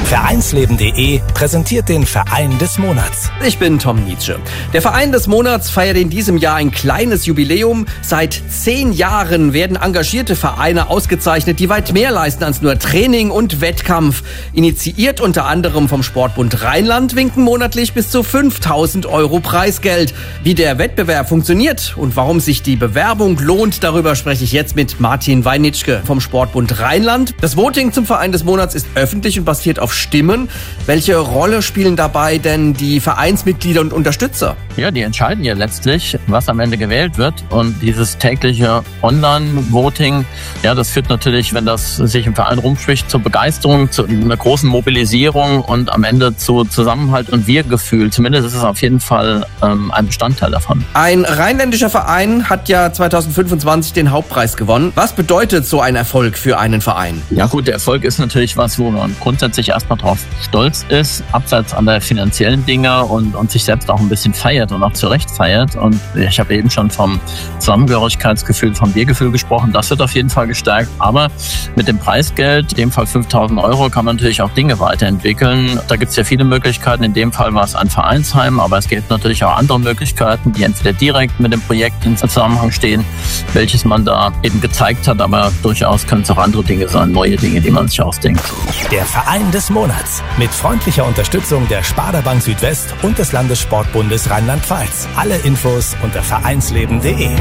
Vereinsleben.de präsentiert den Verein des Monats. Ich bin Tom Nietzsche. Der Verein des Monats feiert in diesem Jahr ein kleines Jubiläum. Seit 10 Jahren werden engagierte Vereine ausgezeichnet, die weit mehr leisten als nur Training und Wettkampf. Initiiert unter anderem vom Sportbund Rheinland winken monatlich bis zu 5.000 € Preisgeld. Wie der Wettbewerb funktioniert und warum sich die Bewerbung lohnt, darüber spreche ich jetzt mit Martin Weinitschke vom Sportbund Rheinland. Das Voting zum Verein des Monats ist öffentlich und basiert auf Stimmen. Welche Rolle spielen dabei denn die Vereinsmitglieder und Unterstützer? Ja, die entscheiden ja letztlich, was am Ende gewählt wird. Und dieses tägliche Online-Voting, ja, das führt natürlich, wenn das sich im Verein rumspricht, zur Begeisterung, zu einer großen Mobilisierung und am Ende zu Zusammenhalt und Wir-Gefühl. Zumindest ist es auf jeden Fall ein Bestandteil davon. Ein rheinländischer Verein hat ja 2025 den Hauptpreis gewonnen. Was bedeutet so ein Erfolg für einen Verein? Ja gut, der Erfolg ist natürlich was, wo man grundsätzlich erstmal drauf stolz ist, abseits an der finanziellen Dinge und sich selbst auch ein bisschen feiert und auch zu Recht feiert. Und ich habe eben schon vom Zusammengehörigkeitsgefühl, vom Wir-Gefühl gesprochen. Das wird auf jeden Fall gestärkt. Aber mit dem Preisgeld, in dem Fall 5.000 €, kann man natürlich auch Dinge weiterentwickeln. Da gibt es ja viele Möglichkeiten. In dem Fall war es ein Vereinsheim, aber es gibt natürlich auch andere Möglichkeiten, die entweder direkt mit dem Projekt in Zusammenhang stehen, welches man da eben gezeigt hat. Aber durchaus können es auch andere Dinge sein, neue Dinge, die man sich ausdenkt. Der Verein des Monats mit freundlicher Unterstützung der Sparda Bank Südwest und des Landessportbundes Rheinland-Pfalz. Alle Infos unter vereinsleben.de.